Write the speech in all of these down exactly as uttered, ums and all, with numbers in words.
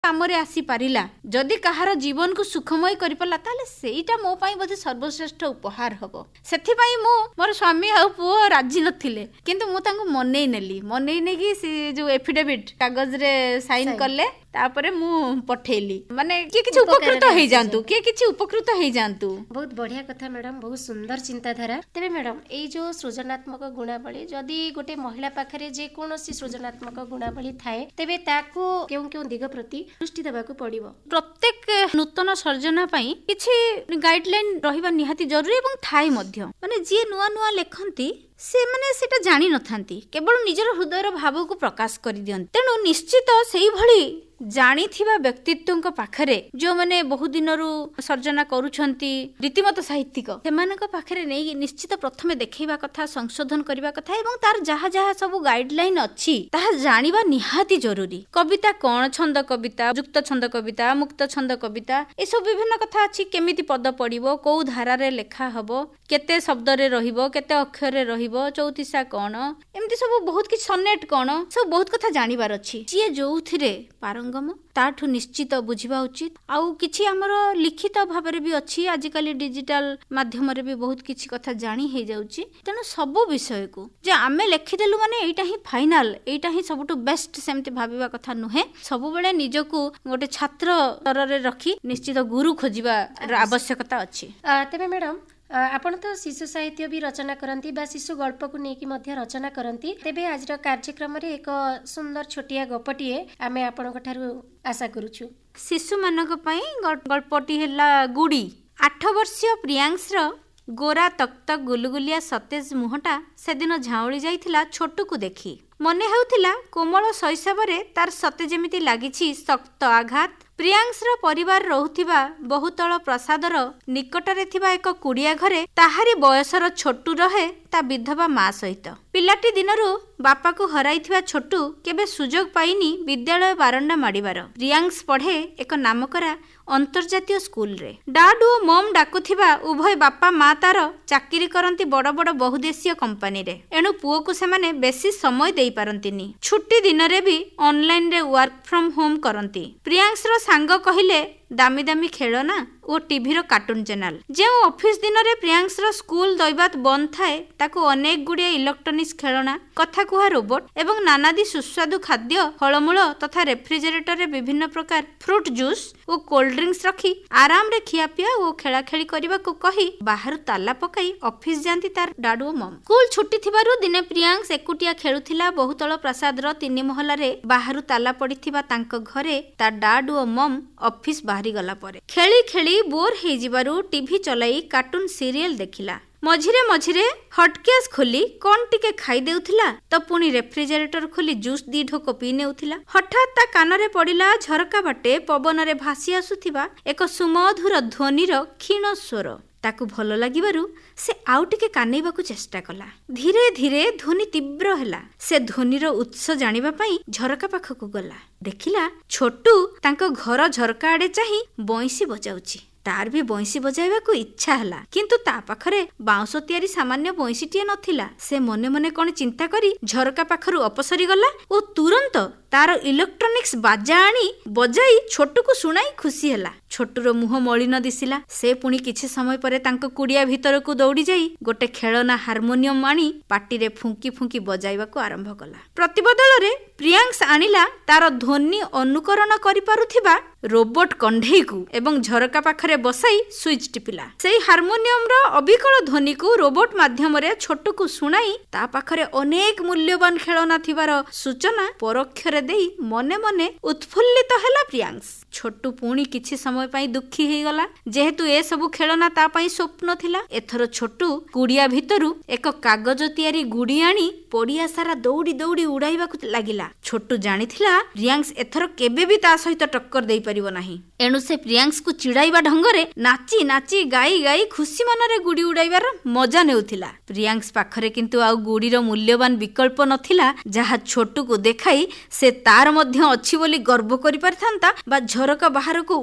कामरे आसी पारिला जदि कहार जीवन को सुखमय करि परला ताले सेईटा मो पई बोधे सर्वश्रेष्ठ उपहार हबो। सेथि पई मो मोर स्वामी आ पुओ राजी नथिले किंतु मु तांको मनै नेली मनै नै कि से जो एफिडेविट कागज रे साइन करले तापरे मु पठेली माने के किछि उपकृत होई जानतु के किछि उपकृत होई जानतु। बहुत बढ़िया कथा मैडम, बहुत सुंदर चिंताधारा। तेबे मैडम एई जो सृजनात्मक गुणावली जदि गोटे महिला पाखरे जे कोनोसी सृजनात्मक गुणावली थाए तेबे ताको केउ केउ दिग प्रति दृष्टि देबाकू पड़िबो। प्रत्येक नूतन सर्जना पई किछि गाइडलाइन रहिबा निहाती जरूरी एवं थाई मध्य माने जे नुआ नुआ लेखंती से माने सेटा जानि नथांती केवल निजर हृदयर भाव को प्रकाश करि दियंती। तेणु निश्चित सेही भली जानिथिबा व्यक्तित्वଙ୍କ पाखरे जो माने बहु दिनरु सर्जना करूछंती रीतिमत साहित्यिक सेमानक पाखरे नै निश्चित प्रथमे देखैबा कथा संशोधन करिबा कथा एवं तार जहा जहा सब गाइडलाइन अछि ताहा जानिबा निहाती जरूरी। कविता कोन छंद कविता युक्त छंद कविता मुक्त छंद कविता ए सब विभिन्न कथा अछि केमिति पद पडिबो को धारा रे लेखा हबो केते शब्द रे रहिबो केते अक्षर रे रहिबो चौतीसा कोन एमिति सब बहुत कि सनेट कोन सब बहुत कथा जानिबार अछि। जे जोउथिरे पारंग ताठू निश्चित बुझिबा उचित। आउ किछि हमर लिखित भाबरे भी अछि आजिकली डिजिटल माध्यम रे भी बहुत किछि कथा जानि हे जाउची। तेनु सब विषय को जे आमे लिखि देलु माने एटा ही फाइनल एटा ही सबटु बेस्ट सेमति भाबिबा कथा नुहे। सब बेले निजको गोटे छात्र स्तर रे रखी निश्चित गुरु खोजिबा आवश्यकता अछि। तबे मैडम आपण तो शिशु साहित्य भी रचना करती बा शिशु गल्प को लेकिन मध्य रचना करती। तेबे आज कार्यक्रम रे एक सुंदर छोटिया गपटीए आमे आपण ठारू आशा करूछु। शिशु मानक पई गल्पटी हैला गुडी। आठ वर्षीय प्रियांश रो गोरा तक्त गुलगुलिया सतेज मुहटा से दिन झाउली जाइथिला छोटू को देखी मने हेउथिला कोमल शैशवरे तार सते जेमिति लागिछि शक्त आघात। प्रियांश रो परिवार रहुथिबा बहुतल प्रसादर निकटरे थिबा एक कुड़िया घरे ताहारी बयसर छोटू रहे ता विधवा मा सहित। पिलाटी दिनरु बापा को हराइथिबा छोटू केबे सुजोग पाइनी विद्यालय बारंडा माडिबार। प्रियांश पढ़े एक नामकरा अंतर्जातीय स्कूल रे। डाड ओ मम डाकुथिबा उभय बापा मा तार चाकरी करंती बड़ बड़ बहुदेशीय कंपनी रे। एणु पुओ को सेमाने बेसी समय देई पारंतीनी। छुट्टी दिन रे भी ऑनलाइन रे वर्क फ्रॉम होम करंती। प्रियांश रो सांग कहिले दामी दामी खेलना और टीवी रो कार्टून चैनल। जे ऑफिस दिन रे प्रियांश रो स्कूल दैबात बंद थाए ताको अनेक गुड़िया इलेक्ट्रोनिक्स खेलना कथा कुहा रोबोट एवं नानादी सुस्वादु खाद्य फलमूल तथा रेफ्रिजरेटर रे विभिन्न प्रकार फ्रूट जूस और कोल्ड ड्रिंक्स रखी आराम रे खियापिया और खेला खेली करबा को कही बाहर ताला पकाई ऑफिस जानती तार डाड ओ मम। स्कूल छुट्टी थिबारु दिने प्रियांश एकुटिया खेलुथिला बहुतल प्रसाद रो तीन महला रे बाहर ताला पड़िथिबा तांको घरे तार डाड ओ मम ऑफिस बाहरी गला परे खेली खेली बोर हे जिबारु टीवी चलाई कार्टून सीरियल देखिला। मझिरे मझिरे हटकेस खोली कौन टिके खाई देउथिला तो पुणी रेफ्रिजरेटर खोली जूस दी ढोक पी नेउथिला। हठात ता कानरे पड़िला झरका बाटे पवन रे भासी आसुथिबा एक सुमधुर ध्वनिर क्षीण स्वर। ताकू भल लागिबारु से आउ टिके कानेबाकू चेष्टा कला। धीरे धीरे ध्वनि तीव्र हैला। से ध्वनिर उत्स जानिबा पई झरका पाखकू गला। देखिला छोटू तांको घर झरका आडे चाही बंसी बजाउची। तार भी बंसी बजाइबा को इच्छा हला किंतु ता पाखरे बाउंस तयारी सामान्य बंसीटिए नथिला। से मने मने कोन चिंता करी झरका पाखरु अपसरी गला ओ तुरंत तार इलेक्ट्रोनिक्स बाजा आनी बजाई छोटू को सुनाई खुशी हला। छोटूर मुह मलिन दिसिला। से पुणी किछि समय परे तांको कुड़िया भीतर को दौड़ी जाई गोटे खेलना हारमोनियम आनी पाटी रे फुंकी फुंकी बजाइबा को आरंभ कला। प्रतिबदल रे प्रियांश आनिला तार ध्वनि अनुकरण करि पारुथिबा रोबोट कंढेई को एवं झरका पाखरे बसाई स्विच टिपिला। सेही हारमोनियम रो अबिकल ध्वनि को रोबोट माध्यम रे छोटू को सुनाई ता पाखरे अनेक मूल्यवान खेलना थिबार सूचना परोक्षरे देई मने मने उत्फुल्लित हैला प्रियांश। छोटू पुणी किछि समय पई दुखी हे गला जेहेतु ए सब खेलना ता पई स्वप्न थिला। एथरो छोटू कुड़िया भितरु एक कागज तयारी गुडी आनी पड़िया सारा दौड़ी दौड़ी उड़ाइबा को लागिला। छोटू जानिथिला प्रियांश एथरो केबे भी ता सहित टक्कर देई परिबो नाही। एणु से प्रियांश को चिड़ाइबा ढंगरे नाची नाची गाई गाई खुशी मनरे गुडी उड़ाइबार मजा नेउथिला। प्रियांश पाखरे किंतु आउ गुडीर मूल्यवान विकल्प नथिला जहा छोटू को देखाई से तार मध्य अछि बोली गर्व करि परथांता बा झरका बाहर को उड़ाई दे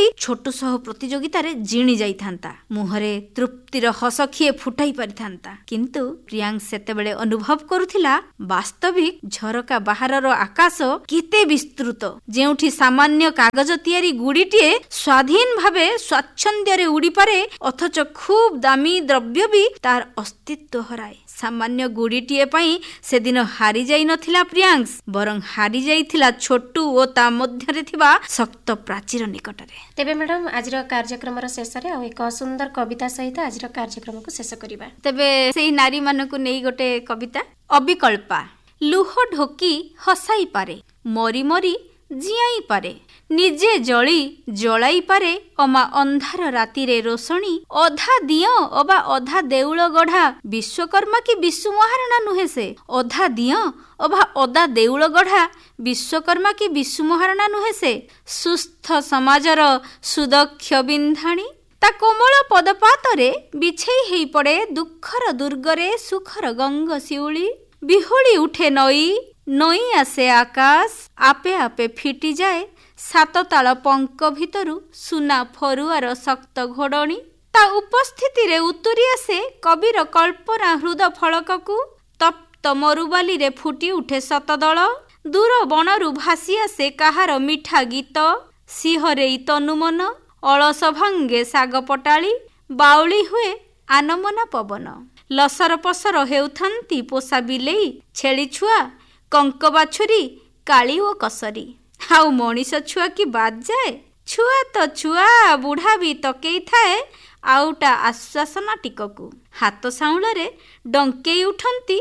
ହୋଇ ଛୋଟୁ ସହ ପ୍ରତିଯୋଗିତାରେ ଜିଣି ଯାଇଥାନ୍ତା। ମୁହଁରେ ତୃପ୍ତିର ହସ କିଏ ଫୁଟାଇ ପାରିଥାନ୍ତା। କିନ୍ତୁ ପ୍ରିୟାଂଶ ସେତେବେଳେ ଅନୁଭବ କରୁଥିଲା ବାସ୍ତବିକ ଝରକା ବାହାରର ଆକାଶ କେତେ ବିସ୍ତୃତ, ଯେଉଁଠି ସାମାନ୍ୟ କାଗଜ ତିଆରି ଗୁଡ଼ିଟିଏ ସ୍ୱାଧୀନ ଭାବେ ସ୍ୱାଚ୍ଛନ୍ଦ୍ୟରେ ଉଡ଼ିପାରେ, ଅଥଚ ଖୁବ୍ ଦାମୀ ଦ୍ରବ୍ୟ ବି ତାର ଅସ୍ତିତ୍ୱ ହରାଏ। ସାମାନ୍ୟ ଗୁଡ଼ିଟିଏ ପାଇଁ ସେଦିନ ହାରି ଯାଇ ନଥିଲା ପ୍ରିୟାଂଶ, ବରଂ ହାରି ଯାଇଥିଲା ଛୋଟୁ ଓ ତା ମଧ୍ୟରେ ଥିବା ଶକ୍ତ ପ୍ରାଚୀର ନିକଟରେ। ତେବେ ମ୍ୟାଡାମ ଆଜିର କାର୍ଯ୍ୟକ୍ରମର ଶେଷରେ ଆଉ ଏକ ସୁନ୍ଦର କବିତା ସହିତ ଆଜିର କାର୍ଯ୍ୟକ୍ରମକୁ ଶେଷ କରିବା। ତେବେ ସେଇ ନାରୀ ମାନଙ୍କୁ ନେଇ ଗୋଟେ କବିତା। ଅବିକଳ୍ପା। ଲୁହ ଢୋକି ହସାଇ ପାରେ, ମରି ମରି ଜିଆଇ ପାରେ, ନିଜେ ଜଳି ଜଳାଇ ପାରେ, ଅମା ଅନ୍ଧାର ରାତିରେ ରୋଷଣୀ, ଅଧା ଦିଅ ଅବା ଅଧା ଦେଉଳ ଗଢା, ବିଶ୍ୱକର୍ମା କି ବିଶୁ ମହାରଣା ନୁହେଁ ସେ, ଅଧା ଦିଅ ଅବା ଅଧା ଦେଉଳ ଗଢା, ବିଶ୍ୱକର୍ମା କି ବିଶୁ ମହାରଣା ନୁହେଁ ସେ, ସୁସ୍ଥ ସମାଜର ସୁଦକ୍ଷ ବିନ୍ଧାଣୀ, ତା କୋମଳ ପଦପାତରେ ବିଛେଇ ହେଇ ପଡେ ଦୁଃଖର ଦୁର୍ଗରେ ସୁଖର ଗଙ୍ଗ ଶିଉଳି, ବିହୁଳି ଉଠେ ନଈ, ନଈ ଆସେ ଆକାଶ, ଆପେ ଆପେ ଫିଟିଯାଏ ସାତ ତାଳ ପଙ୍କ ଭିତରୁ ସୁନା ଫରୁଆର ଶକ୍ତ ଘୋଡ଼ଣୀ, ତା ଉପସ୍ଥିତିରେ ଉତୁରି ଆସେ କବିର କଳ୍ପନା ହୃଦ ଫଳକକୁ, ତପ୍ତ ମରୁବାଲିରେ ଫୁଟି ଉଠେ ଶତଦଳ, ଦୂର ବଣରୁ ଭାସି ଆସେ କାହାର ମିଠା ଗୀତ, ଶିହରେଇ ତନୁମନ, ଅଳସ ଭାଙ୍ଗେ ଶାଗ ପଟାଳି, ବାଉଳି ହୁଏ ଆନମନା ପବନ, ଲସର ପସର ହେଉଥାନ୍ତି ପୋଷା ବିଲେଇ, ଛେଳି ଛୁଆ, କଙ୍କ ବାଛୁରୀ, କାଳି ଓ କସରୀ, ଆଉ ମଣିଷ ଛୁଆ କି ବାଦ ଯାଏ? ଛୁଆ ତ ଛୁଆ, ବୁଢା ବି ତକେଇ ଥାଏ ଆଉଟା ଆଶ୍ୱାସନା ଟିକକୁ, ହାତ ସାଉଁଳରେ ଡଙ୍କେଇ ଉଠନ୍ତି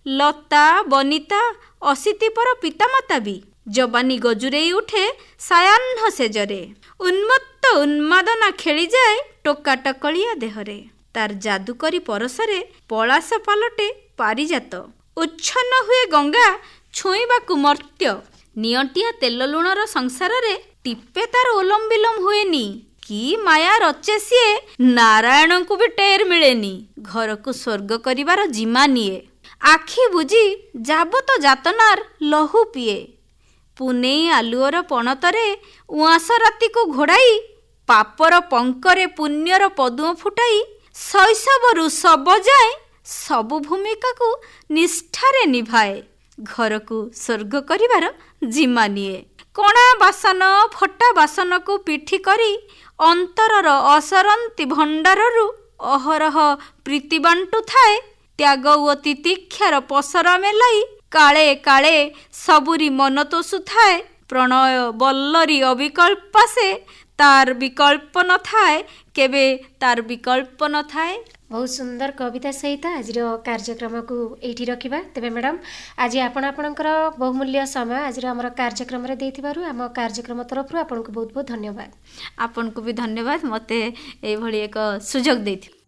ଲତା ବନିତା ଅଶୀତିପର ପିତାମାତା ବି, ଯବାନୀ ଗଜୁରେଇ ଉଠେ ସାୟାହ୍ନ ସେଜରେ, ଉନ୍ମତ୍ତ ଉନ୍ମାଦନା ଖେଳିଯାଏ ଟୋକା ଟକଳିଆ ଦେହରେ, ତାର ଯାଦୁକରୀ ପରଶରେ ପଳାଶ ପାଲଟେ ପାରିଜାତ, ଉଚ୍ଛନ୍ନ ହୁଏ ଗଙ୍ଗା ଛୁଇଁବାକୁ ମର୍ତ୍ତ୍ୟ, ନିଅଣ୍ଟିଆ ତେଲ ଲୁଣର ସଂସାରରେ ଟିପେ ତାର ଓଲମ ବିଲମ ହୁଏନି, କି ମାୟା ରଚେ ସିଏ ନାରାୟଣଙ୍କୁ ବି ଟେର ମିଳେନି, ଘରକୁ ସ୍ୱର୍ଗ କରିବାର ଜିମା ନିଏ, ଆଖି ବୁଜି ଯାବତ ଯାତନାର ଲହୁ ପିଏ, ପୁନେଇ ଆଲୁଅର ପଣତରେ ଉଆଁସ ରାତିକୁ ଘୋଡ଼ାଇ, ପାପର ପଙ୍କରେ ପୁଣ୍ୟର ପଦୁମ ଫୁଟାଇ, ଶୈଶବରୁ ଶବ ଯାଏ ସବୁ ଭୂମିକାକୁ ନିଷ୍ଠାରେ ନିଭାଏ, ଘରକୁ ସ୍ୱର୍ଗ କରିବାର ଜିମା ନିଏ, କଣା ବାସନ ଫଟା ବାସନକୁ ପିଠି କରି ଅନ୍ତରର ଅସରନ୍ତି ଭଣ୍ଡାରରୁ ଅହରହ ପ୍ରୀତି ବାଣ୍ଟୁଥାଏ, ତ୍ୟାଗ ଓ ତିତିକ୍ଷାର ପସରା ମେଲାଇ କାଳେ କାଳେ ସବୁରି ମନ ତୋଷୁଥାଏ, ପ୍ରଣୟ ବଲ୍ଲରୀ ଅବିକଳ୍ପା ସେ, ତାର ବିକଳ୍ପ ନଥାଏ କେବେ, ତାର ବିକଳ୍ପ ନଥାଏ। ବହୁତ ସୁନ୍ଦର କବିତା ସହିତ ଆଜିର କାର୍ଯ୍ୟକ୍ରମକୁ ଏଇଠି ରଖିବା। ତେବେ ମ୍ୟାଡ଼ାମ ଆଜି ଆପଣ ଆପଣଙ୍କର ବହୁମୂଲ୍ୟ ସମୟ ଆଜିର ଆମର କାର୍ଯ୍ୟକ୍ରମରେ ଦେଇଥିବାରୁ ଆମ କାର୍ଯ୍ୟକ୍ରମ ତରଫରୁ ଆପଣଙ୍କୁ ବହୁତ ବହୁତ ଧନ୍ୟବାଦ। ଆପଣଙ୍କୁ ବି ଧନ୍ୟବାଦ ମୋତେ ଏଇଭଳି ଏକ ସୁଯୋଗ ଦେଇଥିବାରୁ।